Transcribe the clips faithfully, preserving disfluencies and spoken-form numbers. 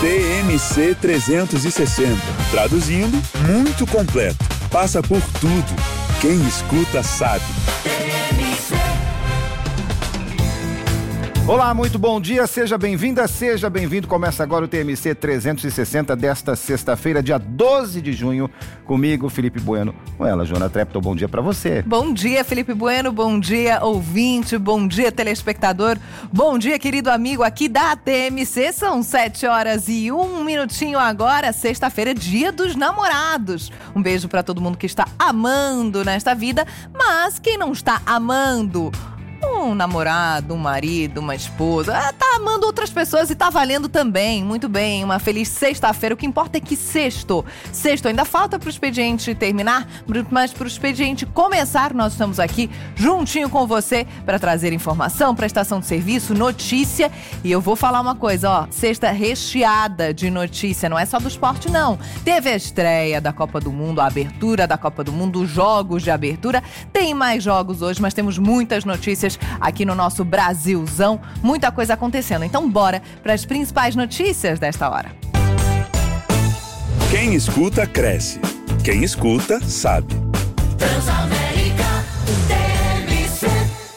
T M C trezentos e sessenta. Traduzindo, muito completo. Passa por tudo. Quem escuta sabe. Olá, muito bom dia, seja bem-vinda, seja bem-vindo. Começa agora o T M C trezentos e sessenta desta sexta-feira, dia doze de junho, comigo, Felipe Bueno. Com ela, Joana Trepton, bom dia pra você. Bom dia, Felipe Bueno, bom dia, ouvinte, bom dia, telespectador, bom dia, querido amigo aqui da T M C. São sete horas e um minutinho agora, sexta-feira, dia dos namorados. Um beijo pra todo mundo que está amando nesta vida, mas quem não está amando um namorado, um marido, uma esposa, tá amando outras pessoas e tá valendo também, muito bem, uma feliz sexta-feira. O que importa é que sexto, sexto ainda falta pro expediente terminar, mas pro expediente começar, nós estamos aqui juntinho com você para trazer informação, prestação de serviço, notícia. E eu vou falar uma coisa, ó, sexta recheada de notícia, não é só do esporte não. Teve a estreia da Copa do Mundo, a abertura da Copa do Mundo, os jogos de abertura, tem mais jogos hoje, mas temos muitas notícias aqui no nosso Brasilzão, muita coisa acontecendo. Então bora para as principais notícias desta hora. Quem escuta, cresce. Quem escuta, sabe. Transamérica T M C.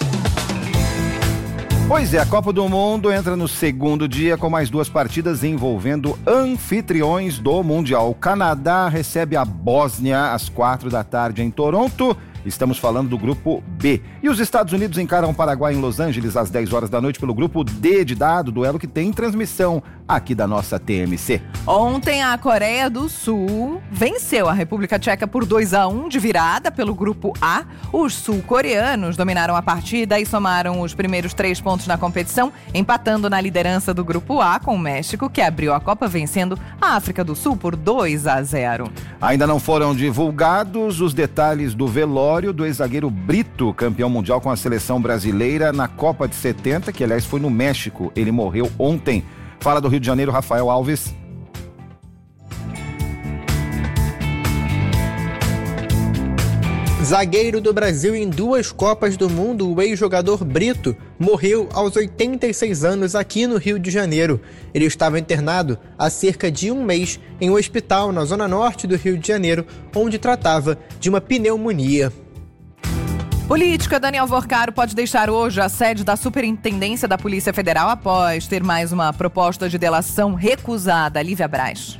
Pois é, a Copa do Mundo entra no segundo dia com mais duas partidas envolvendo anfitriões do Mundial. O Canadá recebe a Bósnia às quatro da tarde em Toronto. Estamos falando do grupo B. E os Estados Unidos encaram o Paraguai em Los Angeles às dez horas da noite pelo grupo D de dado, duelo que tem transmissão aqui da nossa T M C. Ontem a Coreia do Sul venceu a República Tcheca por dois a um de virada pelo grupo A. Os sul-coreanos dominaram a partida e somaram os primeiros três pontos na competição, empatando na liderança do grupo A com o México, que abriu a Copa vencendo a África do Sul por dois a zero. Ainda não foram divulgados os detalhes do velório do ex-zagueiro Brito, campeão mundial com a seleção brasileira na Copa de setenta, que aliás foi no México. Ele morreu ontem. Fala do Rio de Janeiro, Rafael Alves. Zagueiro do Brasil em duas Copas do Mundo, o ex-jogador Brito morreu aos oitenta e seis anos aqui no Rio de Janeiro. Ele estava internado há cerca de um mês em um hospital na zona norte do Rio de Janeiro, onde tratava de uma pneumonia. Política, Daniel Vorcaro pode deixar hoje a sede da Superintendência da Polícia Federal após ter mais uma proposta de delação recusada. Lívia Braz.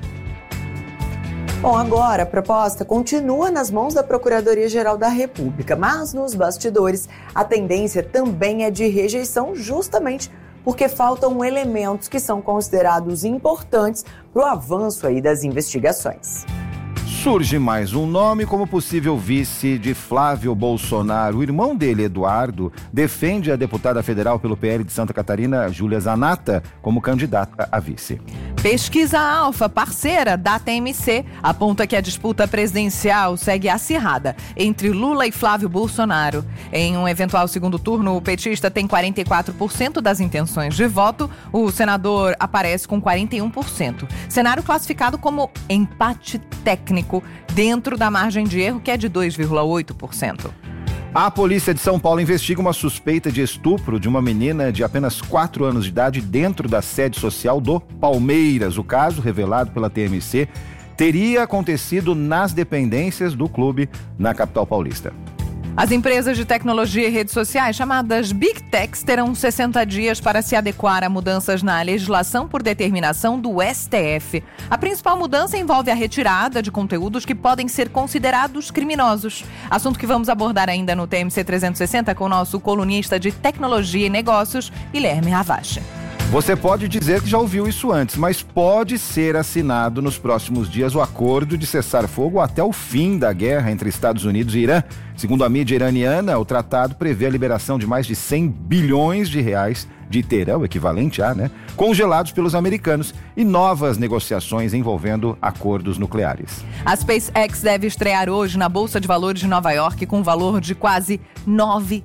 Bom, agora a proposta continua nas mãos da Procuradoria-Geral da República, mas nos bastidores a tendência também é de rejeição, justamente porque faltam elementos que são considerados importantes para o avanço aí das investigações. Surge mais um nome como possível vice de Flávio Bolsonaro. O irmão dele, Eduardo, defende a deputada federal pelo P L de Santa Catarina, Júlia Zanata, como candidata a vice. Pesquisa Alfa, parceira da T M C, aponta que a disputa presidencial segue acirrada entre Lula e Flávio Bolsonaro. Em um eventual segundo turno, o petista tem quarenta e quatro por cento das intenções de voto, o senador aparece com quarenta e um por cento. Cenário classificado como empate técnico, dentro da margem de erro, que é de dois vírgula oito por cento. A polícia de São Paulo investiga uma suspeita de estupro de uma menina de apenas quatro anos de idade dentro da sede social do Palmeiras. O caso, revelado pela T M C, teria acontecido nas dependências do clube na capital paulista. As empresas de tecnologia e redes sociais, chamadas Big Techs, terão sessenta dias para se adequar a mudanças na legislação por determinação do S T F. A principal mudança envolve a retirada de conteúdos que podem ser considerados criminosos. Assunto que vamos abordar ainda no T M C trezentos e sessenta com o nosso colunista de tecnologia e negócios, Guilherme Ravache. Você pode dizer que já ouviu isso antes, mas pode ser assinado nos próximos dias o acordo de cessar-fogo até o fim da guerra entre Estados Unidos e Irã. Segundo a mídia iraniana, o tratado prevê a liberação de mais de cem bilhões de reais de terão, equivalente a, né, congelados pelos americanos, e novas negociações envolvendo acordos nucleares. A SpaceX deve estrear hoje na Bolsa de Valores de Nova York com um valor de quase nove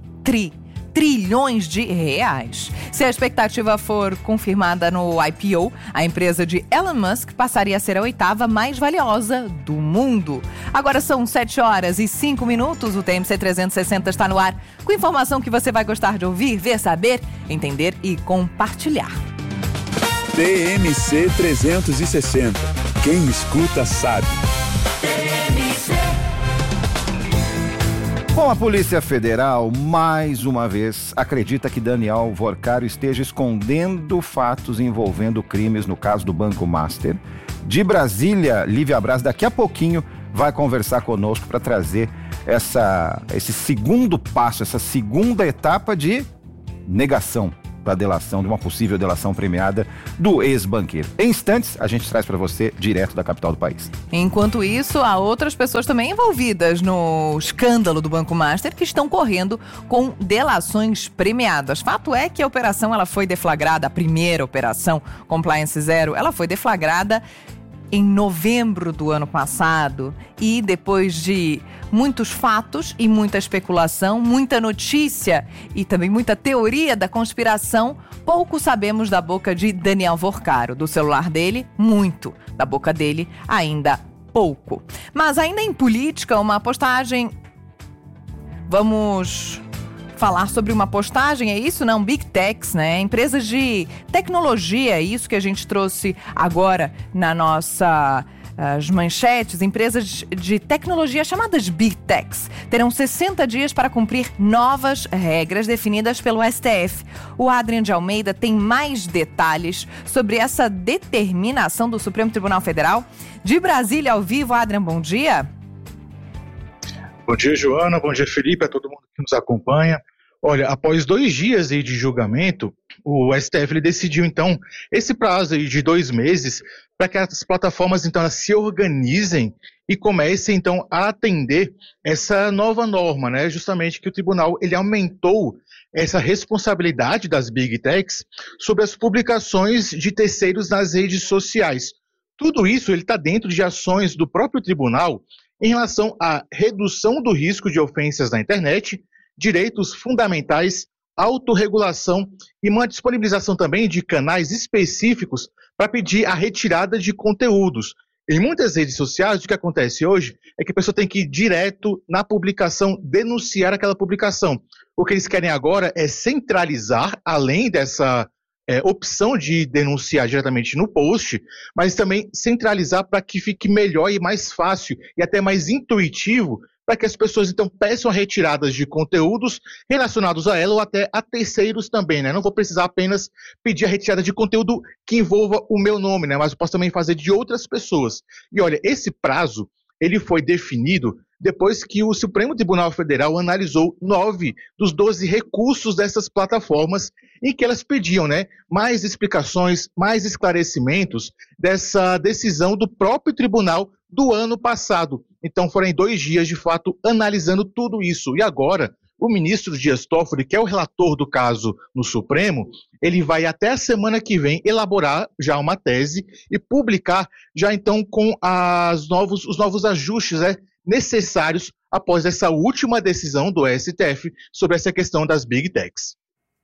trilhões de reais. Se a expectativa for confirmada no I P O, a empresa de Elon Musk passaria a ser a oitava mais valiosa do mundo. Agora são sete horas e cinco minutos, o T M C trezentos e sessenta está no ar, com informação que você vai gostar de ouvir, ver, saber, entender e compartilhar. T M C trezentos e sessenta. Quem escuta sabe. Bom, a Polícia Federal, mais uma vez, acredita que Daniel Vorcaro esteja escondendo fatos envolvendo crimes no caso do Banco Master. De Brasília, Lívia Braz, daqui a pouquinho, vai conversar conosco para trazer essa, esse segundo passo, essa segunda etapa de negação da delação, de uma possível delação premiada do ex-banqueiro. Em instantes, a gente traz para você direto da capital do país. Enquanto isso, há outras pessoas também envolvidas no escândalo do Banco Master que estão correndo com delações premiadas. Fato é que a operação ela foi deflagrada, a primeira operação Compliance Zero, ela foi deflagrada em novembro do ano passado e depois de muitos fatos e muita especulação, muita notícia e também muita teoria da conspiração, pouco sabemos da boca de Daniel Vorcaro. Do celular dele, muito. Da boca dele, ainda pouco. Mas ainda em política, uma postagem... Vamos... falar sobre uma postagem, é isso? Não, Big Techs, né? Empresas de tecnologia, é isso que a gente trouxe agora na nossa... As manchetes, empresas de tecnologia chamadas Big Techs terão sessenta dias para cumprir novas regras definidas pelo S T F. O Adrian de Almeida tem mais detalhes sobre essa determinação do Supremo Tribunal Federal. De Brasília, ao vivo, Adrian, bom dia. Bom dia, Joana. Bom dia, Felipe, a todo mundo que nos acompanha. Olha, após dois dias aí de julgamento, o S T F ele decidiu, então, esse prazo aí de dois meses para que as plataformas, então, elas se organizem e comecem, então, a atender essa nova norma, né? Justamente que o tribunal, ele aumentou essa responsabilidade das Big Techs sobre as publicações de terceiros nas redes sociais. Tudo isso, ele está dentro de ações do próprio tribunal em relação à redução do risco de ofensas na internet, direitos fundamentais, autorregulação e uma disponibilização também de canais específicos para pedir a retirada de conteúdos. Em muitas redes sociais, o que acontece hoje é que a pessoa tem que ir direto na publicação, denunciar aquela publicação. O que eles querem agora é centralizar, além dessa é, opção de denunciar diretamente no post, mas também centralizar para que fique melhor e mais fácil e até mais intuitivo para que as pessoas, então, peçam retiradas de conteúdos relacionados a ela ou até a terceiros também, né? Não vou precisar apenas pedir a retirada de conteúdo que envolva o meu nome, né? Mas eu posso também fazer de outras pessoas. E olha, esse prazo, ele foi definido depois que o Supremo Tribunal Federal analisou nove dos doze recursos dessas plataformas em que elas pediam, né, mais explicações, mais esclarecimentos dessa decisão do próprio tribunal do ano passado. Então foram em dois dias, de fato, analisando tudo isso. E agora, o ministro Dias Toffoli, que é o relator do caso no Supremo, ele vai até a semana que vem elaborar já uma tese e publicar já então com as novos, os novos ajustes, né, necessários após essa última decisão do S T F sobre essa questão das Big Techs.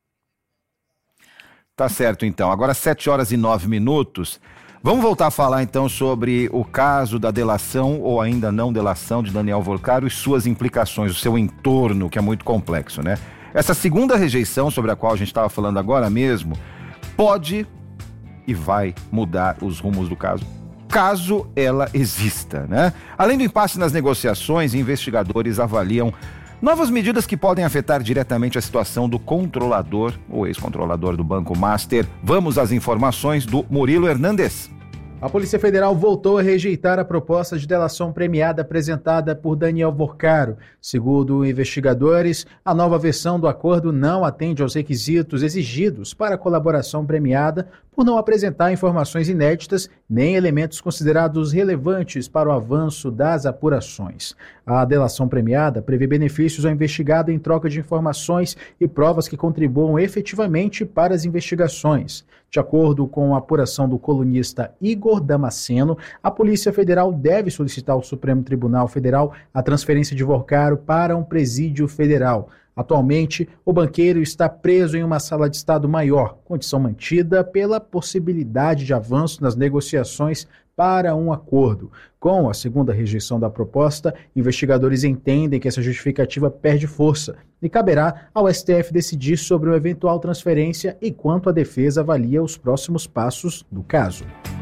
Tá certo, então. Agora sete horas e nove minutos. Vamos voltar a falar, então, sobre o caso da delação ou ainda não delação de Daniel Vorcaro e suas implicações, o seu entorno, que é muito complexo, né? Essa segunda rejeição, sobre a qual a gente estava falando agora mesmo, pode e vai mudar os rumos do caso, caso ela exista, né? Além do impasse nas negociações, investigadores avaliam novas medidas que podem afetar diretamente a situação do controlador, ou ex-controlador do Banco Master. Vamos às informações do Murilo Hernandes. A Polícia Federal voltou a rejeitar a proposta de delação premiada apresentada por Daniel Vorcaro. Segundo investigadores, a nova versão do acordo não atende aos requisitos exigidos para a colaboração premiada por não apresentar informações inéditas nem elementos considerados relevantes para o avanço das apurações. A delação premiada prevê benefícios ao investigado em troca de informações e provas que contribuam efetivamente para as investigações. De acordo com a apuração do colunista Igor Damasceno, a Polícia Federal deve solicitar ao Supremo Tribunal Federal a transferência de Vorcaro para um presídio federal. Atualmente, o banqueiro está preso em uma sala de estado maior, condição mantida pela possibilidade de avanço nas negociações para um acordo. Com a segunda rejeição da proposta, investigadores entendem que essa justificativa perde força e caberá ao S T F decidir sobre uma eventual transferência e quanto a defesa avalia os próximos passos do caso.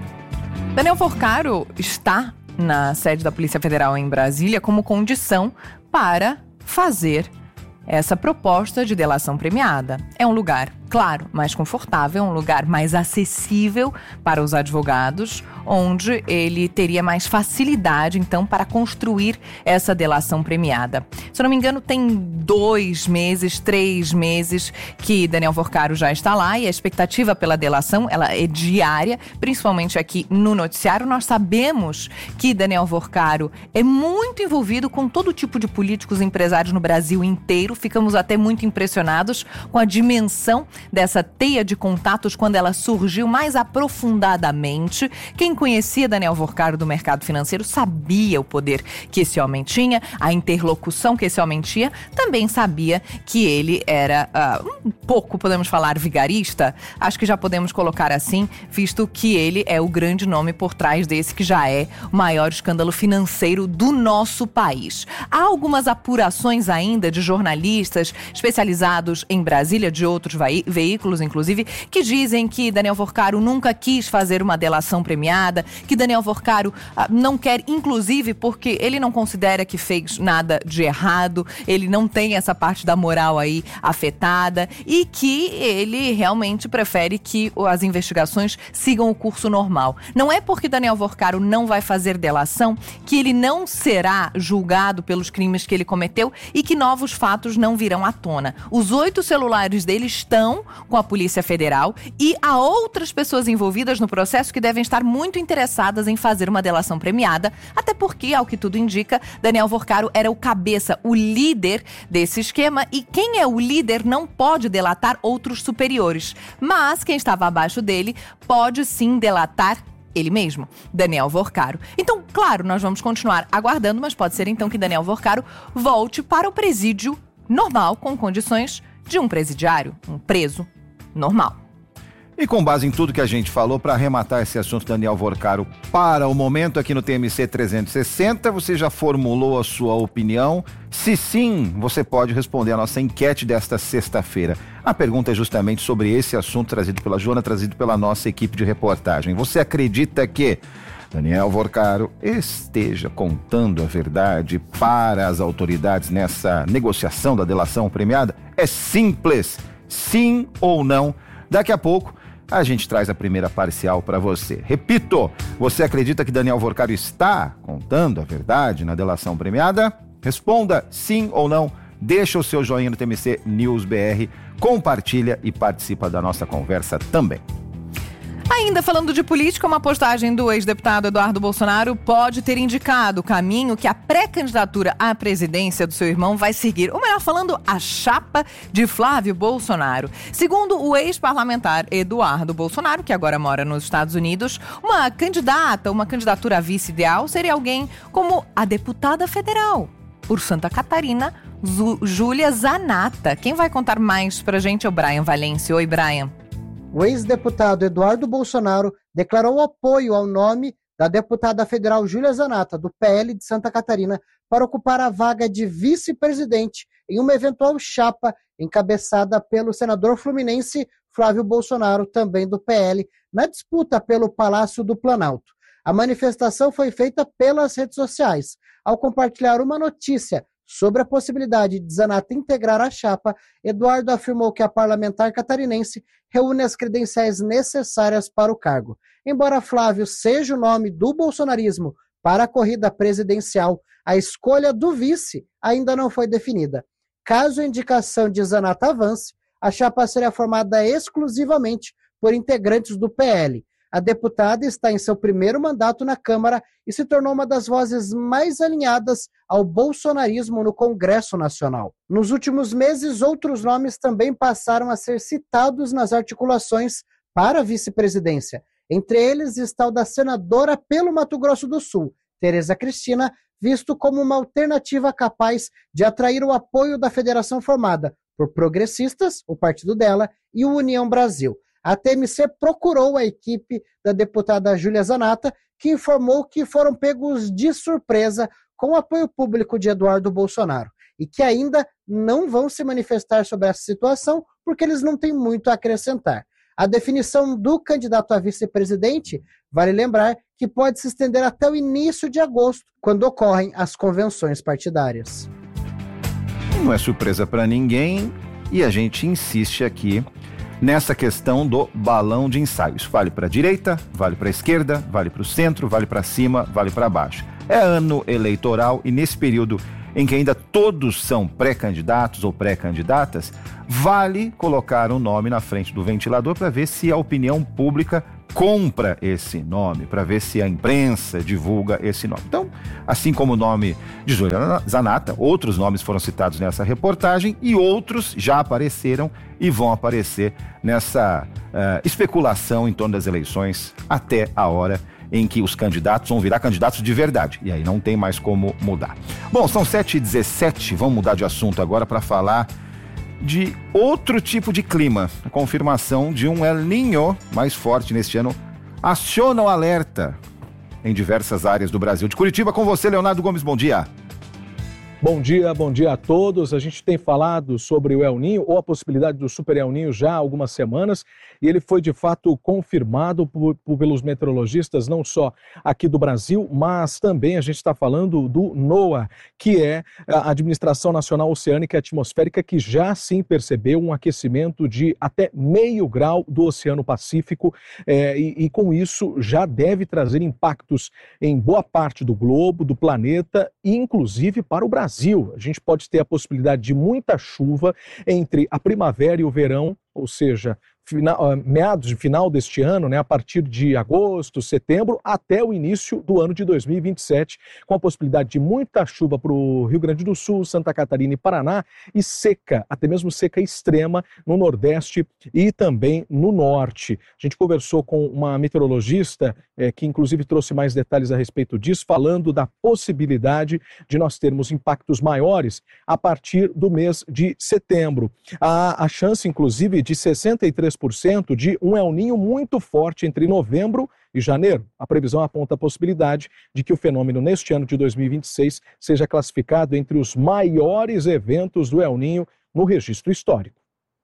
Daniel Forcaro está na sede da Polícia Federal em Brasília como condição para fazer essa proposta de delação premiada. É um lugar, claro, mais confortável, um lugar mais acessível para os advogados, onde ele teria mais facilidade, então, para construir essa delação premiada. Se eu não me engano, tem dois meses, três meses que Daniel Forcaro já está lá e a expectativa pela delação, ela é diária, principalmente aqui no noticiário. Nós sabemos que Daniel Forcaro é muito envolvido com todo tipo de políticos e empresários no Brasil inteiro. Ficamos até muito impressionados com a dimensão dessa teia de contatos quando ela surgiu mais aprofundadamente. Quem conhecia Daniel Forcaro do mercado financeiro sabia o poder que esse homem tinha, a interlocução que esse homem tinha, também sabia que ele era uh, um pouco, podemos falar, vigarista. Acho que já podemos colocar assim, visto que ele é o grande nome por trás desse que já é o maior escândalo financeiro do nosso país. Há algumas apurações ainda de jornalistas especializados em Brasília, de outros veículos, inclusive, que dizem que Daniel Forcaro nunca quis fazer uma delação premiada, que Daniel Forcaro ah, não quer, inclusive, porque ele não considera que fez nada de errado, ele não tem essa parte da moral aí afetada e que ele realmente prefere que as investigações sigam o curso normal. Não é porque Daniel Forcaro não vai fazer delação que ele não será julgado pelos crimes que ele cometeu e que novos fatos não virão à tona. Os oito celulares dele estão com a Polícia Federal e há outras pessoas envolvidas no processo que devem estar muito interessadas em fazer uma delação premiada, até porque, ao que tudo indica, Daniel Forcaro era o cabeça, o líder desse esquema e quem é o líder não pode delatar outros superiores, mas quem estava abaixo dele pode sim delatar ele mesmo, Daniel Forcaro. Então, claro, nós vamos continuar aguardando, mas pode ser então que Daniel Forcaro volte para o presídio normal, com condições de um presidiário, um preso normal. E com base em tudo que a gente falou, para arrematar esse assunto, Daniel Forcaro, para o momento aqui no T M C trezentos e sessenta, você já formulou a sua opinião? Se sim, você pode responder a nossa enquete desta sexta-feira. A pergunta é justamente sobre esse assunto trazido pela Joana, trazido pela nossa equipe de reportagem. Você acredita que Daniel Forcaro esteja contando a verdade para as autoridades nessa negociação da delação premiada? É simples, sim ou não. Daqui a pouco a gente traz a primeira parcial para você. Repito, você acredita que Daniel Forcaro está contando a verdade na delação premiada? Responda sim ou não. Deixa o seu joinha no T M C News B R, compartilha e participa da nossa conversa também. Ainda falando de política, uma postagem do ex-deputado Eduardo Bolsonaro pode ter indicado o caminho que a pré-candidatura à presidência do seu irmão vai seguir. Ou melhor falando, a chapa de Flávio Bolsonaro. Segundo o ex-parlamentar Eduardo Bolsonaro, que agora mora nos Estados Unidos, uma candidata, uma candidatura a vice ideal seria alguém como a deputada federal por Santa Catarina, Júlia Zanata. Quem vai contar mais pra gente é o Brian Valência. Oi, Brian. O ex-deputado Eduardo Bolsonaro declarou apoio ao nome da deputada federal Júlia Zanata, do P L de Santa Catarina, para ocupar a vaga de vice-presidente em uma eventual chapa encabeçada pelo senador fluminense Flávio Bolsonaro, também do P L, na disputa pelo Palácio do Planalto. A manifestação foi feita pelas redes sociais. Ao compartilhar uma notícia sobre a possibilidade de Zanata integrar a chapa, Eduardo afirmou que a parlamentar catarinense reúne as credenciais necessárias para o cargo. Embora Flávio seja o nome do bolsonarismo para a corrida presidencial, a escolha do vice ainda não foi definida. Caso a indicação de Zanata avance, a chapa será formada exclusivamente por integrantes do P L. A deputada está em seu primeiro mandato na Câmara e se tornou uma das vozes mais alinhadas ao bolsonarismo no Congresso Nacional. Nos últimos meses, outros nomes também passaram a ser citados nas articulações para a vice-presidência. Entre eles está o da senadora pelo Mato Grosso do Sul, Tereza Cristina, visto como uma alternativa capaz de atrair o apoio da federação formada por Progressistas, o partido dela, e o União Brasil. A T M C procurou a equipe da deputada Júlia Zanatta, que informou que foram pegos de surpresa com o apoio público de Eduardo Bolsonaro e que ainda não vão se manifestar sobre essa situação porque eles não têm muito a acrescentar. A definição do candidato a vice-presidente, vale lembrar que pode se estender até o início de agosto, quando ocorrem as convenções partidárias. Não é surpresa para ninguém e a gente insiste aqui nessa questão do balão de ensaio. Isso vale para a direita, vale para a esquerda, vale para o centro, vale para cima, vale para baixo. É ano eleitoral e nesse período em que ainda todos são pré-candidatos ou pré-candidatas, vale colocar um nome na frente do ventilador para ver se a opinião pública compra esse nome, para ver se a imprensa divulga esse nome. Então, assim como o nome de Júlia Zanatta, outros nomes foram citados nessa reportagem e outros já apareceram e vão aparecer nessa uh, especulação em torno das eleições até a hora em que os candidatos vão virar candidatos de verdade. E aí não tem mais como mudar. Bom, são sete e dezessete, vamos mudar de assunto agora para falar de outro tipo de clima. A confirmação de um El Niño mais forte neste ano aciona o alerta em diversas áreas do Brasil. De Curitiba, com você, Leonardo Gomes, bom dia. Bom dia, bom dia a todos. A gente tem falado sobre o El Niño ou a possibilidade do Super El Niño já há algumas semanas e ele foi de fato confirmado por, por, pelos meteorologistas não só aqui do Brasil, mas também a gente está falando do NOAA, que é a Administração Nacional Oceânica e Atmosférica, que já sim percebeu um aquecimento de até meio grau do Oceano Pacífico é, e, e com isso já deve trazer impactos em boa parte do globo, do planeta e inclusive para o Brasil. Brasil, a gente pode ter a possibilidade de muita chuva entre a primavera e o verão, ou seja, final, meados de final deste ano, né, a partir de agosto, setembro, até o início do ano de dois mil e vinte e sete, com a possibilidade de muita chuva para o Rio Grande do Sul, Santa Catarina e Paraná, e seca, até mesmo seca extrema no Nordeste e também no Norte. A gente conversou com uma meteorologista é, que inclusive trouxe mais detalhes a respeito disso, falando da possibilidade de nós termos impactos maiores a partir do mês de setembro. A, a chance, inclusive, de sessenta e três por cento de um El Niño muito forte entre novembro e janeiro. A previsão aponta a possibilidade de que o fenômeno neste ano de dois mil e vinte e seis seja classificado entre os maiores eventos do El Niño no registro histórico.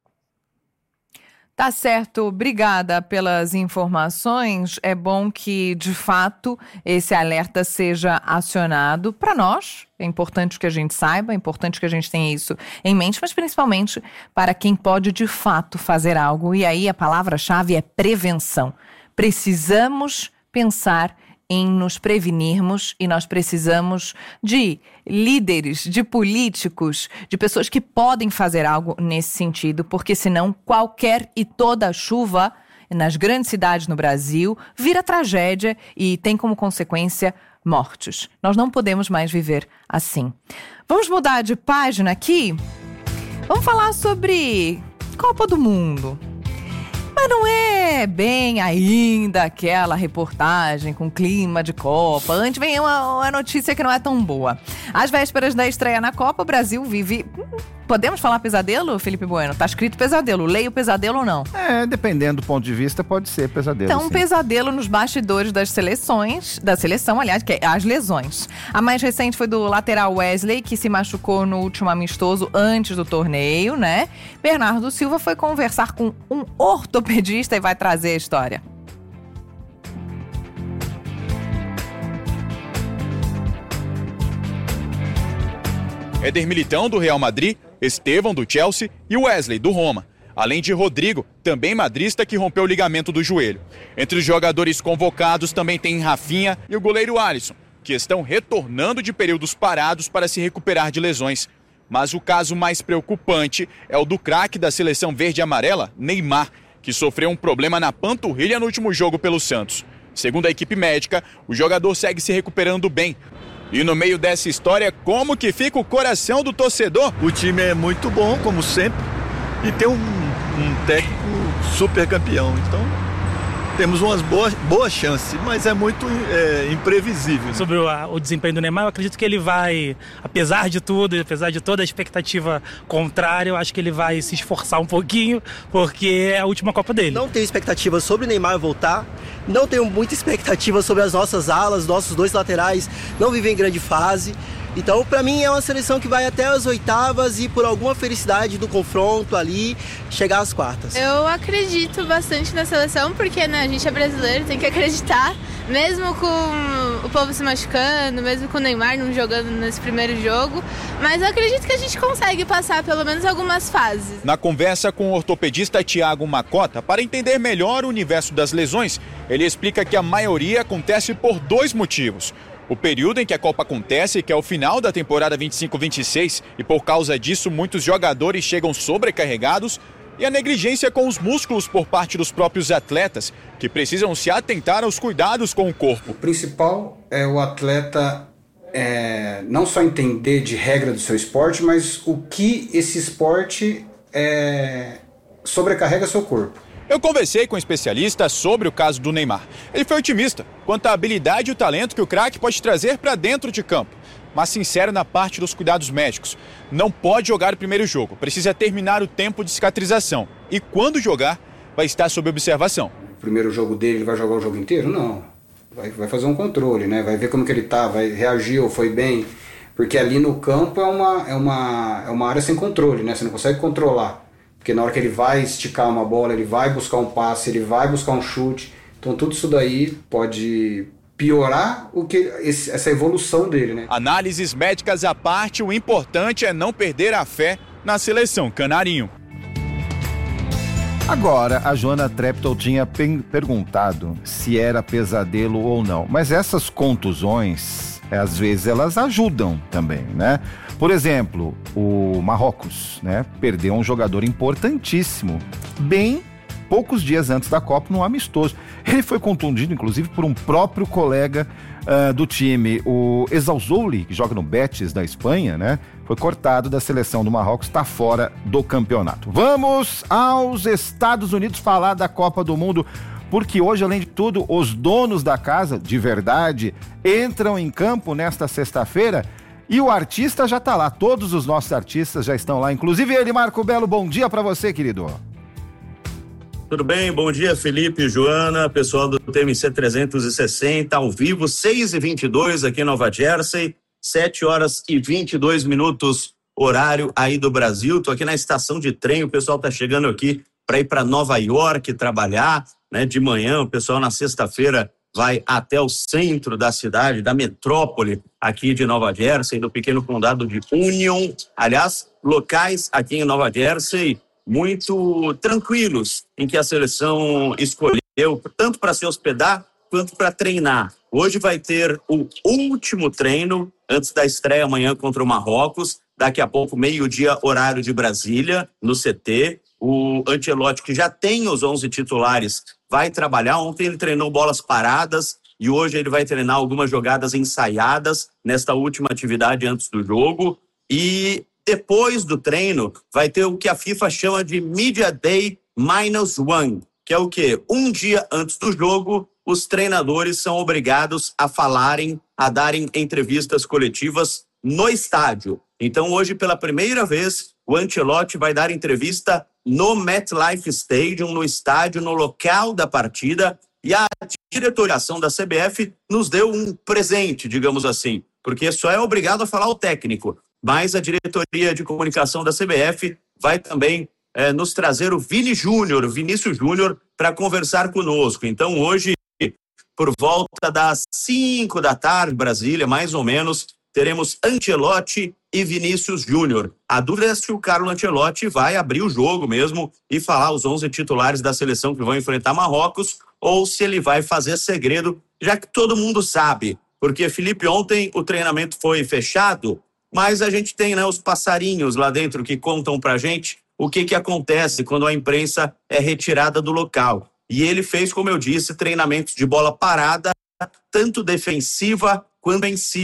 Tá certo, obrigada pelas informações. É bom que, de fato, esse alerta seja acionado para nós. É importante que a gente saiba, é importante que a gente tenha isso em mente, mas principalmente para quem pode, de fato, fazer algo. E aí a palavra-chave é prevenção. Precisamos pensar em nos prevenirmos e nós precisamos de líderes, de políticos, de pessoas que podem fazer algo nesse sentido, porque senão qualquer e toda chuva nas grandes cidades no Brasil vira tragédia e tem como consequência mortes. Nós não podemos mais viver assim. Vamos mudar de página aqui? Vamos falar sobre Copa do Mundo. Mas não é bem ainda aquela reportagem com clima de Copa. Antes vem uma, uma notícia que não é tão boa. Às vésperas da estreia na Copa, o Brasil vive... Podemos falar pesadelo, Felipe Bueno? Tá escrito pesadelo. Leia o pesadelo ou não? É, dependendo do ponto de vista, pode ser pesadelo. Então, um sim. pesadelo nos bastidores das seleções, da seleção, aliás, que é as lesões. A mais recente foi do lateral Wesley, que se machucou no último amistoso antes do torneio, né? Bernardo Silva foi conversar com um ortopedista e vai trazer a história. Éder Militão, do Real Madrid, Estevão, do Chelsea e Wesley, do Roma. Além de Rodrigo, também madrista, que rompeu o ligamento do joelho. Entre os jogadores convocados também tem Rafinha e o goleiro Alisson, que estão retornando de períodos parados para se recuperar de lesões. Mas o caso mais preocupante é o do craque da seleção verde e amarela, Neymar, que sofreu um problema na panturrilha no último jogo pelo Santos. Segundo a equipe médica, o jogador segue se recuperando bem. E no meio dessa história, como que fica o coração do torcedor? O time é muito bom, como sempre, e tem um, um técnico super campeão. Então, temos umas boas, boas chances, mas é muito é, imprevisível. Né? Sobre o, o desempenho do Neymar, eu acredito que ele vai, apesar de tudo, apesar de toda a expectativa contrária, eu acho que ele vai se esforçar um pouquinho, porque é a última Copa dele. Não tenho expectativa sobre o Neymar voltar, não tenho muita expectativa sobre as nossas alas, nossos dois laterais não vivem em grande fase. Então, para mim, é uma seleção que vai até as oitavas e, por alguma felicidade do confronto ali, chegar às quartas. Eu acredito bastante na seleção, porque né, a gente é brasileiro, tem que acreditar. Mesmo com o povo se machucando, mesmo com o Neymar não jogando nesse primeiro jogo. Mas eu acredito que a gente consegue passar pelo menos algumas fases. Na conversa com o ortopedista Thiago Macota, para entender melhor o universo das lesões, ele explica que a maioria acontece por dois motivos. O período em que a Copa acontece, que é o final da temporada vinte e cinco vinte e seis, e por causa disso muitos jogadores chegam sobrecarregados, e a negligência com os músculos por parte dos próprios atletas, que precisam se atentar aos cuidados com o corpo. O principal é o atleta é, não só entender de regra do seu esporte, mas o que esse esporte é, sobrecarrega seu corpo. Eu conversei com um especialista sobre o caso do Neymar. Ele foi otimista quanto à habilidade e o talento que o craque pode trazer para dentro de campo, mas sincero na parte dos cuidados médicos. Não pode jogar o primeiro jogo, precisa terminar o tempo de cicatrização. E quando jogar, vai estar sob observação. O primeiro jogo dele, ele vai jogar o jogo inteiro? Não. Vai, vai fazer um controle, né? Vai ver como que ele tá, vai reagir ou foi bem. Porque ali no campo é uma, é uma, é uma área sem controle, né? Você não consegue controlar. Porque na hora que ele vai esticar uma bola, ele vai buscar um passe, ele vai buscar um chute. Então tudo isso daí pode piorar o que, esse, essa evolução dele, né? Análises médicas à parte, o importante é não perder a fé na seleção canarinho. Agora, a Joana Treptow tinha perguntado se era pesadelo ou não. Mas essas contusões, às vezes, elas ajudam também, né? Por exemplo, o Marrocos, né, perdeu um jogador importantíssimo, bem poucos dias antes da Copa, num amistoso. Ele foi contundido, inclusive, por um próprio colega uh, do time, o Ezzalzouli, que joga no Betis da Espanha, né? Foi cortado da seleção do Marrocos, está fora do campeonato. Vamos aos Estados Unidos falar da Copa do Mundo, porque hoje, além de tudo, os donos da casa, de verdade, entram em campo nesta sexta-feira. E o artista já tá lá, todos os nossos artistas já estão lá, inclusive ele, Marco Belo. Bom dia para você, querido. Tudo bem? Bom dia, Felipe, Joana, pessoal do T M C trezentos e sessenta, ao vivo, seis e vinte e dois aqui em Nova Jersey, sete horas e vinte e dois minutos, horário aí do Brasil. Tô aqui na estação de trem, o pessoal tá chegando aqui para ir para Nova York trabalhar, né? De manhã, o pessoal na sexta-feira vai até o centro da cidade, da metrópole aqui de Nova Jersey, do pequeno condado de Union. Aliás, locais aqui em Nova Jersey muito tranquilos, em que a seleção escolheu, tanto para se hospedar quanto para treinar. Hoje vai ter o último treino antes da estreia amanhã contra o Marrocos. Daqui a pouco, meio-dia, horário de Brasília, no C T. O Ancelotti, que já tem os onze titulares, vai trabalhar. Ontem ele treinou bolas paradas e hoje ele vai treinar algumas jogadas ensaiadas nesta última atividade antes do jogo. E depois do treino vai ter o que a FIFA chama de Media Day Minus One, que é o quê? Um dia antes do jogo, os treinadores são obrigados a falarem, a darem entrevistas coletivas no estádio. Então hoje, pela primeira vez, o Ancelotti vai dar entrevista no MetLife Stadium, no estádio, no local da partida, e a diretoração da C B F nos deu um presente, digamos assim, porque só é obrigado a falar o técnico, mas a diretoria de comunicação da C B F vai também é, nos trazer o Vini Júnior, o Vinícius Júnior, para conversar conosco. Então hoje, por volta das cinco da tarde, Brasília, mais ou menos, teremos Ancelotti e Vinícius Júnior. A dúvida é se o Carlo Ancelotti vai abrir o jogo mesmo e falar os onze titulares da seleção que vão enfrentar Marrocos, ou se ele vai fazer segredo, já que todo mundo sabe. Porque, Felipe, ontem o treinamento foi fechado, mas a gente tem, né, os passarinhos lá dentro que contam pra gente o que que acontece quando a imprensa é retirada do local. E ele fez, como eu disse, treinamentos de bola parada, tanto defensiva quanto ofensiva.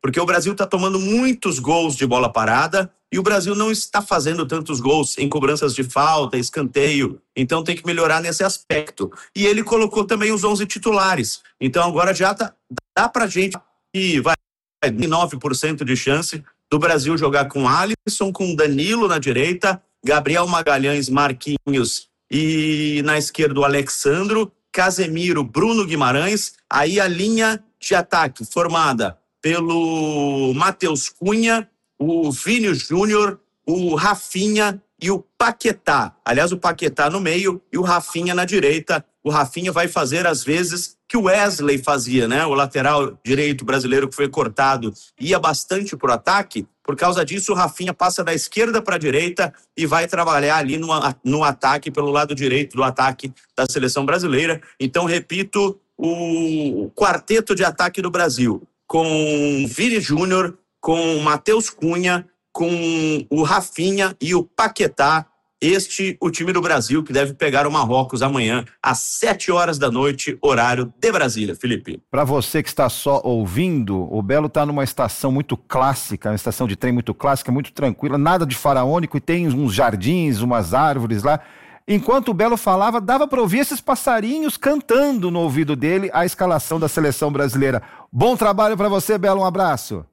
porque o Brasil está tomando muitos gols de bola parada e o Brasil não está fazendo tantos gols em cobranças de falta, escanteio, então tem que melhorar nesse aspecto. E ele colocou também os onze titulares, então agora já tá, dá pra gente que vai nove por cento de chance do Brasil jogar com Alisson, com Danilo na direita, Gabriel Magalhães, Marquinhos e na esquerda o Alexandro, Casemiro, Bruno Guimarães, aí a linha de ataque formada pelo Matheus Cunha, o Vini Júnior, o Rafinha e o Paquetá. Aliás, o Paquetá no meio e o Rafinha na direita. O Rafinha vai fazer as vezes que o Wesley fazia, né? O lateral direito brasileiro que foi cortado ia bastante pro ataque. Por causa disso, o Rafinha passa da esquerda para a direita e vai trabalhar ali no, no ataque, pelo lado direito do ataque da seleção brasileira. Então, repito, o quarteto de ataque do Brasil, com Vini Júnior, com Matheus Cunha, com o Rafinha e o Paquetá. Este, o time do Brasil, que deve pegar o Marrocos amanhã, às sete horas da noite, horário de Brasília. Felipe. Para você que está só ouvindo, o Belo está numa estação muito clássica, uma estação de trem muito clássica, muito tranquila, nada de faraônico, e tem uns jardins, umas árvores lá. Enquanto o Belo falava, dava para ouvir esses passarinhos cantando no ouvido dele a escalação da seleção brasileira. Bom trabalho para você, Belo, um abraço.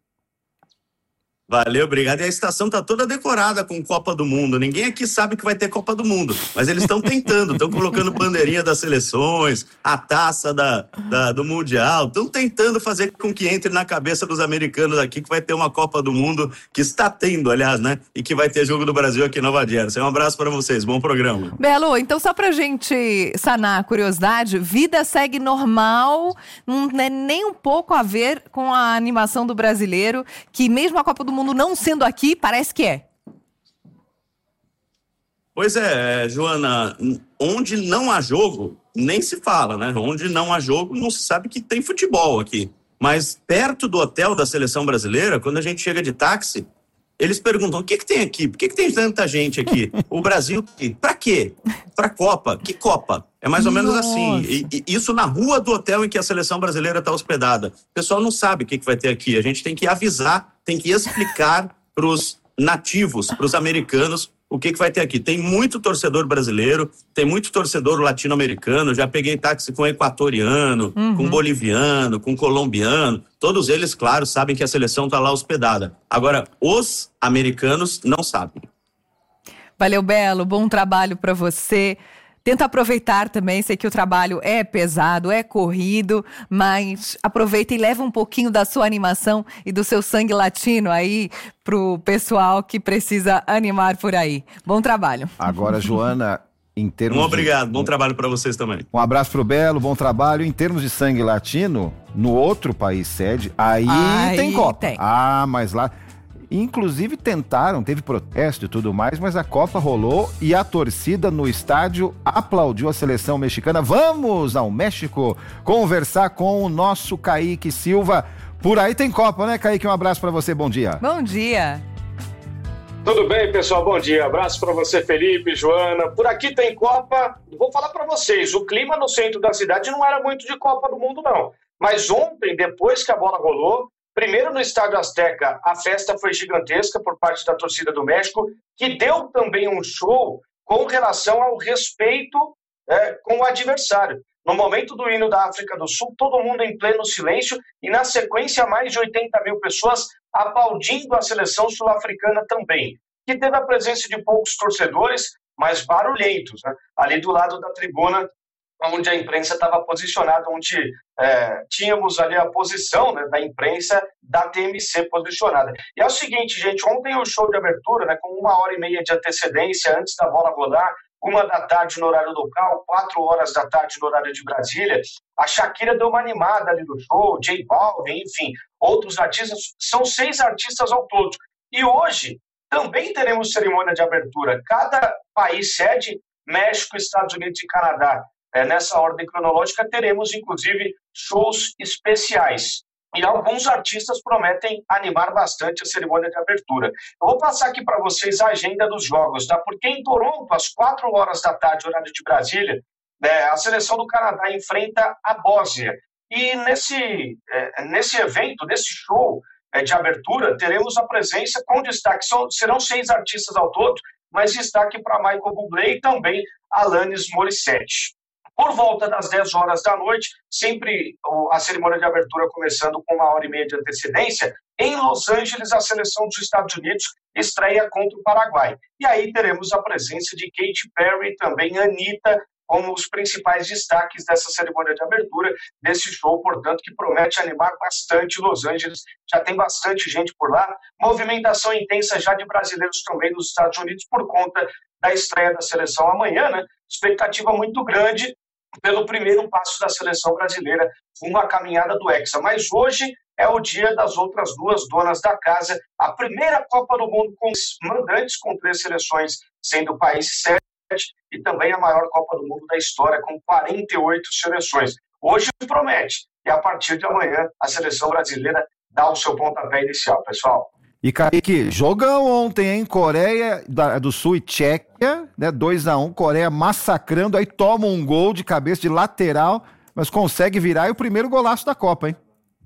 Valeu, obrigado. E a estação tá toda decorada com Copa do Mundo. Ninguém aqui sabe que vai ter Copa do Mundo, mas eles estão tentando, estão colocando bandeirinha das seleções, a taça da, da, do Mundial, estão tentando fazer com que entre na cabeça dos americanos aqui que vai ter uma Copa do Mundo, que está tendo, aliás, né? E que vai ter jogo do Brasil aqui em Nova Jersey. Um abraço para vocês, bom programa. Belo, então só pra gente sanar a curiosidade, vida segue normal, não é nem um pouco a ver com a animação do brasileiro, que mesmo a Copa do Mundo não sendo aqui, parece que é. Pois é, Joana, onde não há jogo, nem se fala, né? Onde não há jogo, não se sabe que tem futebol aqui. Mas perto do hotel da seleção brasileira, quando a gente chega de táxi, eles perguntam, o que que tem aqui? Por que que tem tanta gente aqui? O Brasil, pra quê? Pra Copa. Que Copa? É mais ou menos assim. E, e isso na rua do hotel em que a seleção brasileira está hospedada. O pessoal não sabe o que que vai ter aqui. A gente tem que avisar, tem que explicar para os nativos, para os americanos, o que que vai ter aqui. Tem muito torcedor brasileiro, tem muito torcedor latino-americano, já peguei táxi com equatoriano, uhum. com boliviano, com colombiano, todos eles, claro, sabem que a seleção está lá hospedada. Agora, os americanos não sabem. Valeu, Belo, bom trabalho para você. Tenta aproveitar também, sei que o trabalho é pesado, é corrido, mas aproveita e leva um pouquinho da sua animação e do seu sangue latino aí pro pessoal que precisa animar por aí. Bom trabalho. Agora, Joana, em termos um obrigado, de... bom trabalho para vocês também. Um abraço pro Belo, bom trabalho. Em termos de sangue latino, no outro país sede, aí, aí tem Copa. Tem. Ah, mas lá... Inclusive tentaram, teve protesto e tudo mais, mas a Copa rolou e a torcida no estádio aplaudiu a seleção mexicana. Vamos ao México conversar com o nosso Kaique Silva. Por aí tem Copa, né, Kaique? Um abraço pra você, bom dia. Bom dia. Tudo bem, pessoal? Bom dia. Abraço pra você, Felipe, Joana. Por aqui tem Copa. Vou falar pra vocês, o clima no centro da cidade não era muito de Copa do Mundo, não. Mas ontem, depois que a bola rolou, primeiro no Estádio Azteca, a festa foi gigantesca por parte da torcida do México, que deu também um show com relação ao respeito é, com o adversário. No momento do hino da África do Sul, todo mundo em pleno silêncio e, na sequência, mais de oitenta mil pessoas aplaudindo a seleção sul-africana também, que teve a presença de poucos torcedores, mas barulhentos, né? Ali do lado da tribuna, onde a imprensa estava posicionada, onde é, tínhamos ali a posição, né, da imprensa da T M C posicionada. E é o seguinte, gente, ontem o show de abertura, né, com uma hora e meia de antecedência antes da bola rolar, uma da tarde no horário local, quatro horas da tarde no horário de Brasília, a Shakira deu uma animada ali no show, J Balvin, enfim, outros artistas, são seis artistas ao todo. E hoje também teremos cerimônia de abertura. Cada país sede, México, Estados Unidos e Canadá. É, nessa ordem cronológica, teremos, inclusive, shows especiais. E alguns artistas prometem animar bastante a cerimônia de abertura. Eu vou passar aqui para vocês a agenda dos jogos, tá? Porque em Toronto, às quatro horas da tarde, horário de Brasília, né, a seleção do Canadá enfrenta a Bósnia. E nesse, é, nesse evento, nesse show, é, de abertura, teremos a presença com destaque, são, serão seis artistas ao todo, mas destaque para Michael Bublé e também Alanis Morissette. Por volta das dez horas da noite, sempre a cerimônia de abertura começando com uma hora e meia de antecedência, em Los Angeles, a seleção dos Estados Unidos estreia contra o Paraguai. E aí teremos a presença de Katy Perry e também Anitta como os principais destaques dessa cerimônia de abertura, desse show, portanto, que promete animar bastante Los Angeles. Já tem bastante gente por lá. Movimentação intensa já de brasileiros também nos Estados Unidos por conta da estreia da seleção amanhã, né? Expectativa muito grande pelo primeiro passo da seleção brasileira rumo à caminhada do Hexa. Mas hoje é o dia das outras duas donas da casa, a primeira Copa do Mundo com os mandantes, com três seleções sendo o país sede, e também a maior Copa do Mundo da história, com quarenta e oito seleções. Hoje promete, e a partir de amanhã a seleção brasileira dá o seu pontapé inicial, pessoal. E, Kaique, jogão ontem, hein? Coreia do Sul e Tchequia, né? dois a um, Coreia massacrando, aí toma um gol de cabeça de lateral, mas consegue virar e o primeiro golaço da Copa, hein?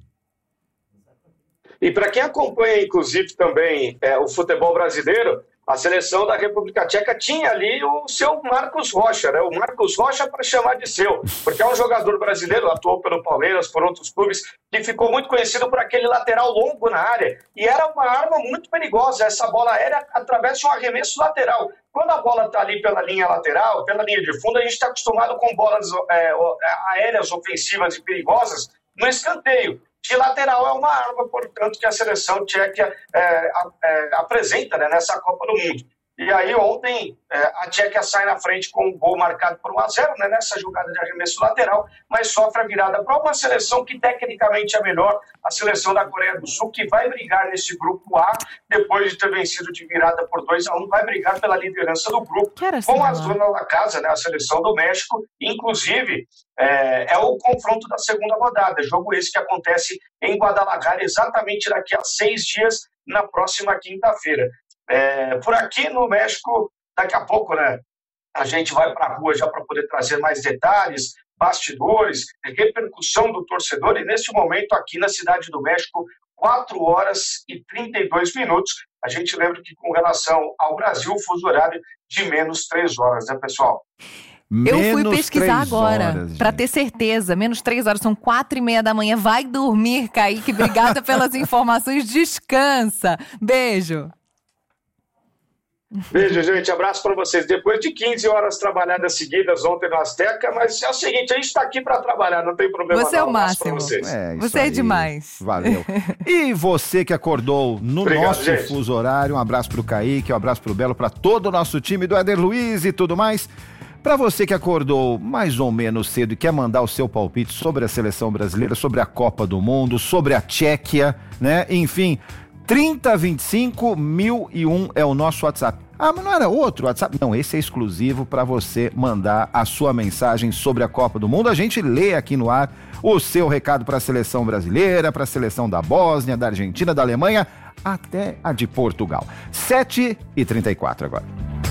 E para quem acompanha, inclusive, também é, o futebol brasileiro, a seleção da República Tcheca tinha ali o seu Marcos Rocha, né? O Marcos Rocha para chamar de seu, porque é um jogador brasileiro, atuou pelo Palmeiras, por outros clubes, que ficou muito conhecido por aquele lateral longo na área, e era uma arma muito perigosa, essa bola aérea através de um arremesso lateral. Quando a bola está ali pela linha lateral, pela linha de fundo, a gente está acostumado com bolas é, aéreas ofensivas e perigosas no escanteio. De lateral é uma arma, portanto, que a seleção tcheca é, é, apresenta, né, nessa Copa do Mundo. E aí ontem é, a Tchequia sai na frente com um gol marcado por um a zero, né, nessa jogada de arremesso lateral, mas sofre a virada para uma seleção que tecnicamente é melhor, a seleção da Coreia do Sul, que vai brigar nesse grupo A, depois de ter vencido de virada por dois a um, vai brigar pela liderança do grupo, com a zona da casa, né, a seleção do México, inclusive é, é o confronto da segunda rodada, jogo esse que acontece em Guadalajara exatamente daqui a seis dias, na próxima quinta-feira. É, por aqui no México, daqui a pouco, né, a gente vai para a rua já para poder trazer mais detalhes, bastidores, repercussão do torcedor, e neste momento aqui na Cidade do México, quatro horas e trinta e dois minutos, a gente lembra que com relação ao Brasil, o fuso horário de menos três horas, né, pessoal? Eu fui pesquisar agora, para ter certeza, menos três horas, são quatro e meia da manhã, vai dormir, Kaique, obrigada pelas informações, descansa, beijo. Beijo, gente. Abraço para vocês. Depois de quinze horas trabalhadas seguidas ontem no Azteca, mas é o seguinte, a gente está aqui para trabalhar, não tem problema. Você não. é o máximo. É, você aí. É demais. Valeu. E você que acordou no Obrigado, nosso gente. fuso horário, um abraço pro Kaique, um abraço pro Belo, para todo o nosso time do Éder Luiz e tudo mais. Para você que acordou mais ou menos cedo e quer mandar o seu palpite sobre a seleção brasileira, sobre a Copa do Mundo, sobre a Tchequia, né? Enfim, trinta, vinte e cinco, mil e um é o nosso WhatsApp. Ah, mas não era outro WhatsApp? Não, esse é exclusivo para você mandar a sua mensagem sobre a Copa do Mundo. A gente lê aqui no ar o seu recado para a seleção brasileira, para a seleção da Bósnia, da Argentina, da Alemanha, até a de Portugal. sete e trinta e quatro agora.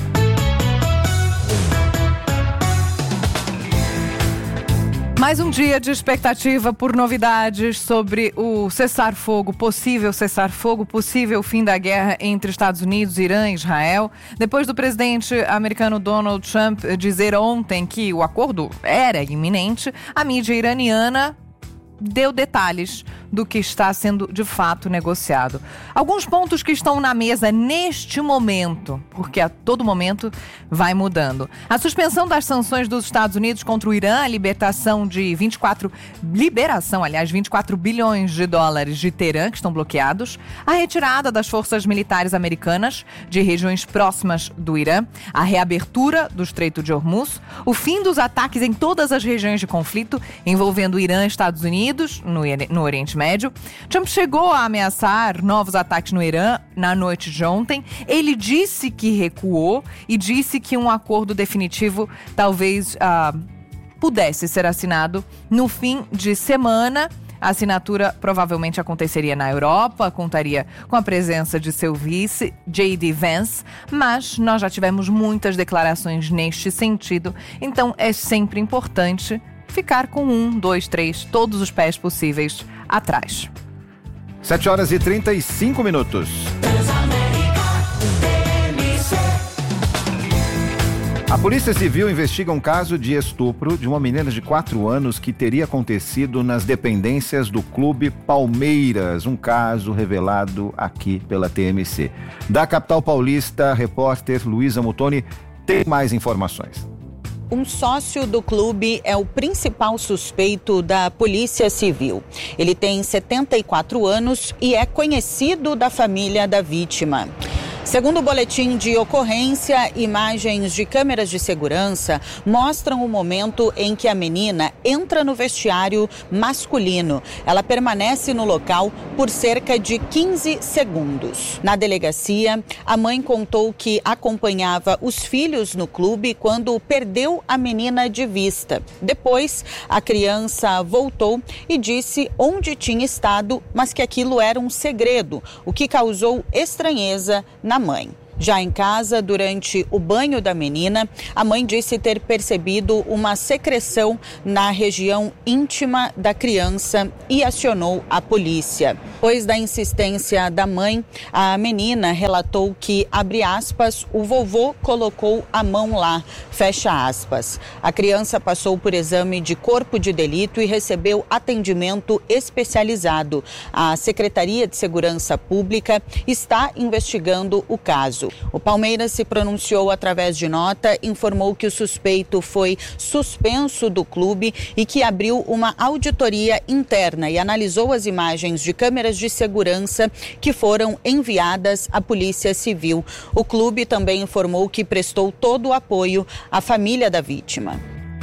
Mais um dia de expectativa por novidades sobre o cessar-fogo, possível cessar-fogo, possível fim da guerra entre Estados Unidos, Irã e Israel. Depois do presidente americano Donald Trump dizer ontem que o acordo era iminente, a mídia iraniana deu detalhes do que está sendo de fato negociado. Alguns pontos que estão na mesa neste momento, porque a todo momento vai mudando. A suspensão das sanções dos Estados Unidos contra o Irã, a libertação de vinte e quatro, liberação, aliás, vinte e quatro bilhões de dólares de Teherã, que estão bloqueados, a retirada das forças militares americanas de regiões próximas do Irã, a reabertura do Estreito de Hormuz, o fim dos ataques em todas as regiões de conflito envolvendo Irã e Estados Unidos, no, no Oriente Médio. Trump chegou a ameaçar novos ataques no Irã na noite de ontem. Ele disse que recuou e disse que um acordo definitivo talvez uh, pudesse ser assinado no fim de semana. A assinatura provavelmente aconteceria na Europa, contaria com a presença de seu vice, J D Vance, mas nós já tivemos muitas declarações neste sentido, então é sempre importante ficar com um, dois, três, todos os pés possíveis atrás. sete horas e trinta e cinco minutos. A Polícia Civil investiga um caso de estupro de uma menina de quatro anos que teria acontecido nas dependências do Clube Palmeiras, um caso revelado aqui pela T M C. Da capital paulista, a repórter Luísa Mutoni tem mais informações. Um sócio do clube é o principal suspeito da Polícia Civil. Ele tem setenta e quatro anos e é conhecido da família da vítima. Segundo o boletim de ocorrência, imagens de câmeras de segurança mostram o momento em que a menina entra no vestiário masculino. Ela permanece no local por cerca de quinze segundos. Na delegacia, a mãe contou que acompanhava os filhos no clube quando perdeu a menina de vista. Depois, a criança voltou e disse onde tinha estado, mas que aquilo era um segredo, o que causou estranheza na mãe. Já em casa, durante o banho da menina, a mãe disse ter percebido uma secreção na região íntima da criança e acionou a polícia. Depois da insistência da mãe, a menina relatou que, abre aspas, o vovô colocou a mão lá, fecha aspas. A criança passou por exame de corpo de delito e recebeu atendimento especializado. A Secretaria de Segurança Pública está investigando o caso. O Palmeiras se pronunciou através de nota, informou que o suspeito foi suspenso do clube e que abriu uma auditoria interna e analisou as imagens de câmeras de segurança que foram enviadas à Polícia Civil. O clube também informou que prestou todo o apoio à família da vítima.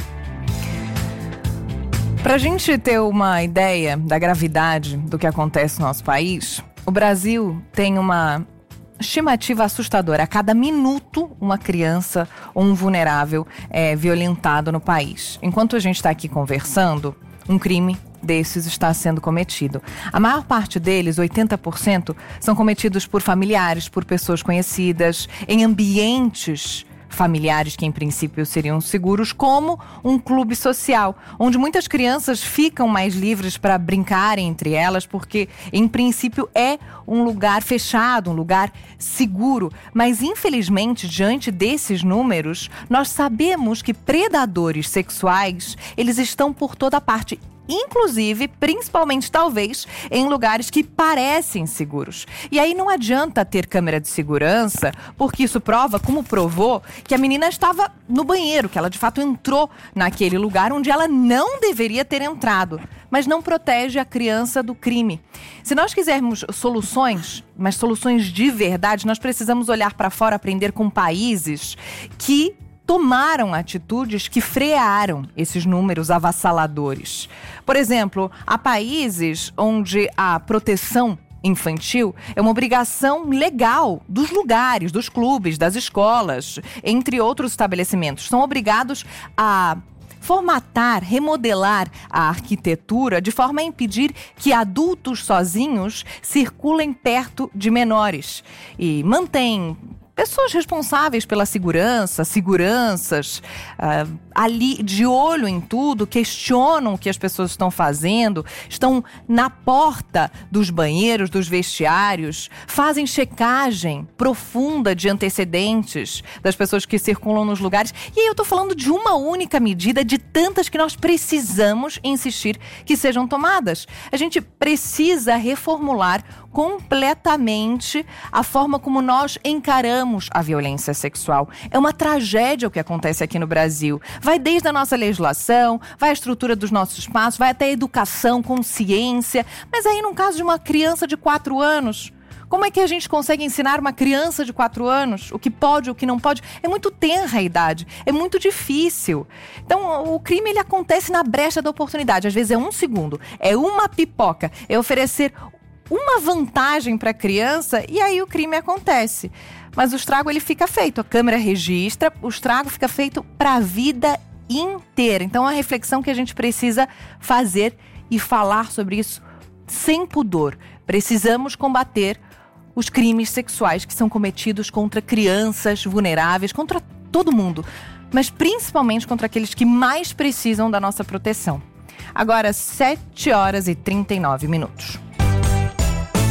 Para a gente ter uma ideia da gravidade do que acontece no nosso país, o Brasil tem uma estimativa assustadora. A cada minuto, uma criança ou um vulnerável é violentado no país. Enquanto a gente está aqui conversando, um crime desses está sendo cometido. A maior parte deles, oitenta por cento, são cometidos por familiares, por pessoas conhecidas, em ambientes familiares que em princípio seriam seguros, como um clube social, onde muitas crianças ficam mais livres para brincarem entre elas, porque em princípio é um lugar fechado, um lugar seguro. Mas infelizmente, diante desses números, nós sabemos que predadores sexuais, eles estão por toda parte. Inclusive, principalmente talvez, em lugares que parecem seguros. E aí não adianta ter câmera de segurança, porque isso prova, como provou, que a menina estava no banheiro, que ela de fato entrou naquele lugar onde ela não deveria ter entrado, mas não protege a criança do crime. Se nós quisermos soluções, mas soluções de verdade, nós precisamos olhar para fora, aprender com países que tomaram atitudes que frearam esses números avassaladores. Por exemplo, há países onde a proteção infantil é uma obrigação legal dos lugares, dos clubes, das escolas, entre outros estabelecimentos. São obrigados a formatar, remodelar a arquitetura de forma a impedir que adultos sozinhos circulem perto de menores e mantém pessoas responsáveis pela segurança, seguranças, uh, ali de olho em tudo, questionam o que as pessoas estão fazendo, estão na porta dos banheiros, dos vestiários, fazem checagem profunda de antecedentes das pessoas que circulam nos lugares. E aí eu tô falando de uma única medida de tantas que nós precisamos insistir que sejam tomadas. A gente precisa reformular completamente a forma como nós encaramos a violência sexual. É uma tragédia o que acontece aqui no Brasil. Vai desde a nossa legislação, vai a estrutura dos nossos espaços, vai até a educação, consciência. Mas aí, no caso de uma criança de quatro anos, como é que a gente consegue ensinar uma criança de quatro anos o que pode, o que não pode? É muito tenra a idade, é muito difícil. Então, o crime ele acontece na brecha da oportunidade. Às vezes é um segundo, é uma pipoca, é oferecer uma vantagem para a criança e aí o crime acontece. Mas o estrago ele fica feito, a câmera registra, o estrago fica feito para a vida inteira. Então, é uma reflexão que a gente precisa fazer e falar sobre isso sem pudor. Precisamos combater os crimes sexuais que são cometidos contra crianças vulneráveis, contra todo mundo, mas principalmente contra aqueles que mais precisam da nossa proteção. Agora, sete horas e trinta e nove minutos.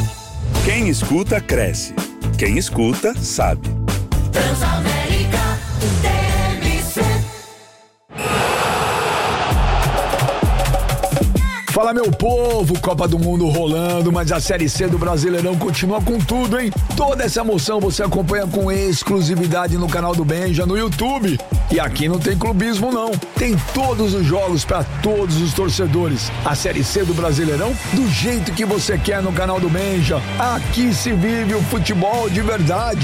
Quem escuta, cresce. Quem escuta, sabe. Transamérica T M C. Fala, meu povo, Copa do Mundo rolando, mas a Série C do Brasileirão continua com tudo, hein? Toda essa emoção você acompanha com exclusividade no canal do Benja, no YouTube. E aqui não tem clubismo, não. Tem todos os jogos para todos os torcedores. A Série C do Brasileirão, do jeito que você quer no canal do Benja. Aqui se vive o futebol de verdade.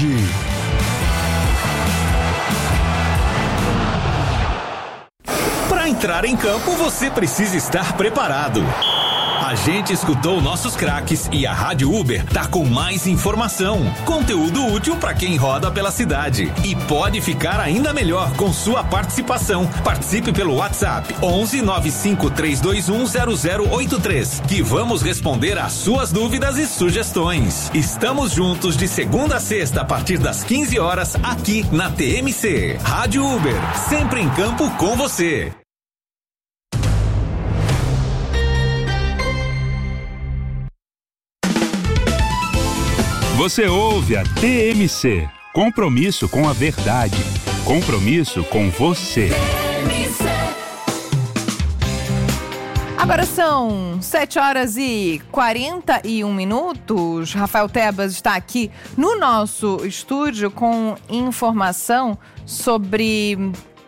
Para entrar em campo, você precisa estar preparado. A gente escutou nossos craques e a Rádio Uber tá com mais informação, conteúdo útil para quem roda pela cidade. E pode ficar ainda melhor com sua participação. Participe pelo WhatsApp onze nove cinco três dois um zero zero oito três, que vamos responder às suas dúvidas e sugestões. Estamos juntos de segunda a sexta a partir das quinze horas aqui na T M C. Rádio Uber, sempre em campo com você. Você ouve a T M C. Compromisso com a verdade. Compromisso com você. Agora são sete horas e quarenta e um minutos. Rafael Tebas está aqui no nosso estúdio com informação sobre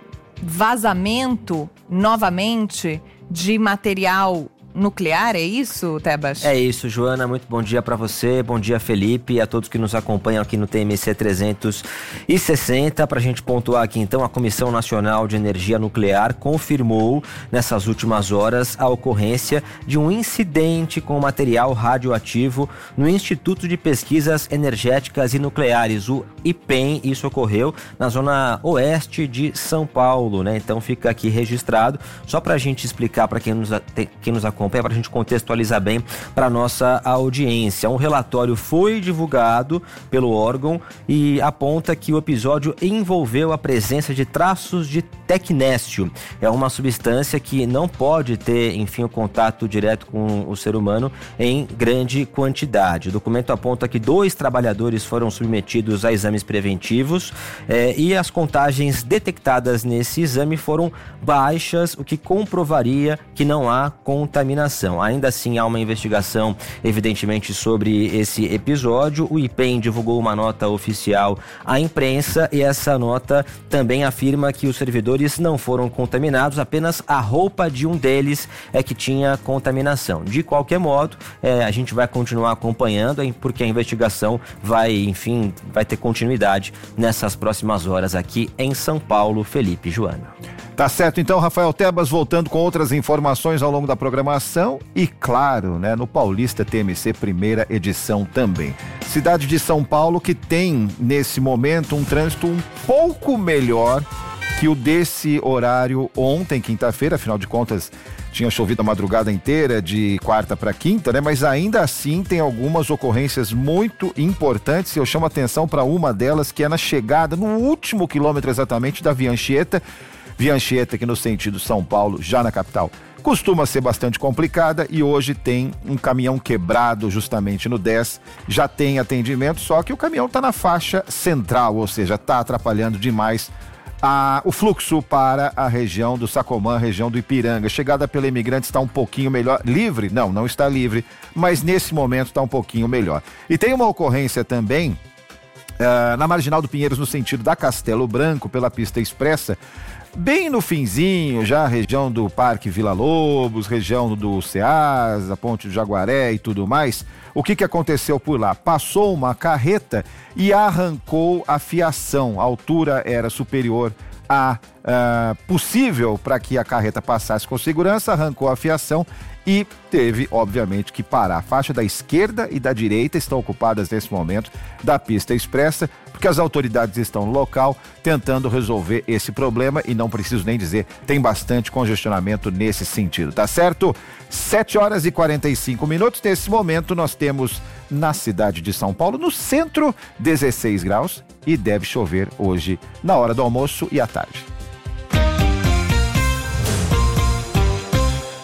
vazamento, novamente, de material nuclear, é isso, Tebas? É isso, Joana, muito bom dia para você, bom dia, Felipe, e a todos que nos acompanham aqui no T M C trezentos e sessenta. Pra gente pontuar aqui então, a Comissão Nacional de Energia Nuclear confirmou nessas últimas horas a ocorrência de um incidente com material radioativo no Instituto de Pesquisas Energéticas e Nucleares, o I P E M. Isso ocorreu na zona oeste de São Paulo, né? Então fica aqui registrado, só pra gente explicar para quem nos, quem nos acompanha, para a gente contextualizar bem para nossa audiência. Um relatório foi divulgado pelo órgão e aponta que o episódio envolveu a presença de traços de tecnécio. É uma substância que não pode ter, enfim, o contato direto com o ser humano em grande quantidade. O documento aponta que dois trabalhadores foram submetidos a exames preventivos eh, e as contagens detectadas nesse exame foram baixas, o que comprovaria que não há contaminação. Ainda assim, há uma investigação, evidentemente, sobre esse episódio. O I P E M divulgou uma nota oficial à imprensa e essa nota também afirma que os servidores não foram contaminados, apenas a roupa de um deles é que tinha contaminação. De qualquer modo, é, a gente vai continuar acompanhando, porque a investigação vai, enfim, vai ter continuidade nessas próximas horas aqui em São Paulo. Felipe, Joana. Tá certo, então, Rafael Tebas voltando com outras informações ao longo da programação e, claro, né, no Paulista T M C primeira edição também. Cidade de São Paulo que tem, nesse momento, um trânsito um pouco melhor que o desse horário ontem, quinta-feira, afinal de contas, tinha chovido a madrugada inteira de quarta para quinta, né? Mas ainda assim tem algumas ocorrências muito importantes e eu chamo a atenção para uma delas, que é na chegada, no último quilômetro exatamente, da Via Anchieta. Via Anchieta, aqui no sentido São Paulo, já na capital, costuma ser bastante complicada e hoje tem um caminhão quebrado justamente no dez, já tem atendimento, só que o caminhão está na faixa central, ou seja, está atrapalhando demais a, o fluxo para a região do Sacomã, região do Ipiranga. Chegada pela Imigrante está um pouquinho melhor, livre? Não, não está livre, mas nesse momento está um pouquinho melhor. E tem uma ocorrência também uh, na Marginal do Pinheiros, no sentido da Castelo Branco, pela pista expressa, bem no finzinho, já região do Parque Vila Lobos, região do Ceasa, Ponte do Jaguaré e tudo mais. O que que aconteceu por lá? Passou uma carreta e arrancou a fiação. A altura era superior a uh, possível para que a carreta passasse com segurança, arrancou a fiação e teve, obviamente, que parar. A faixa da esquerda e da direita estão ocupadas nesse momento da pista expressa, porque as autoridades estão no local tentando resolver esse problema e não preciso nem dizer, tem bastante congestionamento nesse sentido, tá certo? sete horas e quarenta e cinco minutos. Nesse momento nós temos na cidade de São Paulo, no centro, dezesseis graus e deve chover hoje na hora do almoço e à tarde.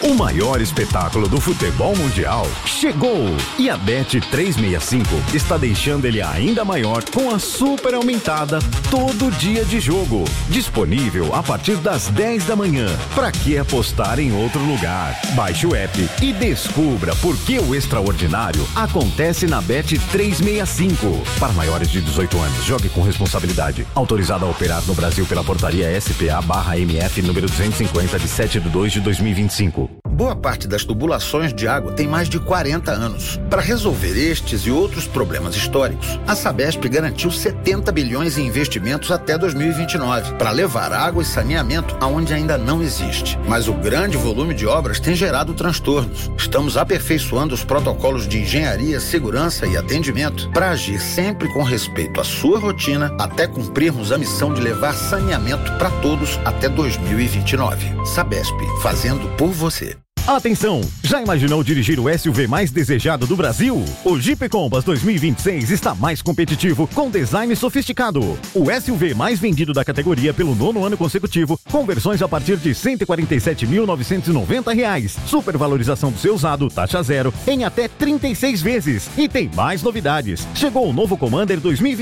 O maior espetáculo do futebol mundial chegou! E a Bet trezentos e sessenta e cinco está deixando ele ainda maior com a super aumentada todo dia de jogo. Disponível a partir das dez da manhã. Pra que apostar em outro lugar? Baixe o app e descubra por que o extraordinário acontece na Bet trezentos e sessenta e cinco. Para maiores de dezoito anos, jogue com responsabilidade. Autorizado a operar no Brasil pela portaria S P A barra M F número duzentos e cinquenta de sete de dois de dois mil e vinte e cinco. Boa parte das tubulações de água tem mais de quarenta anos. Para resolver estes e outros problemas históricos, a Sabesp garantiu setenta bilhões em investimentos até dois mil e vinte e nove, para levar água e saneamento aonde ainda não existe. Mas o grande volume de obras tem gerado transtornos. Estamos aperfeiçoando os protocolos de engenharia, segurança e atendimento para agir sempre com respeito à sua rotina até cumprirmos a missão de levar saneamento para todos até dois mil e vinte e nove. Sabesp, fazendo por você. Atenção! Já imaginou dirigir o S U V mais desejado do Brasil? O Jeep Compass dois mil e vinte e seis está mais competitivo, com design sofisticado. O S U V mais vendido da categoria pelo nono ano consecutivo, com versões a partir de cento e quarenta e sete mil novecentos e noventa reais. Supervalorização do seu usado, taxa zero, em até trinta e seis vezes. E tem mais novidades. Chegou o novo Commander dois mil e vinte e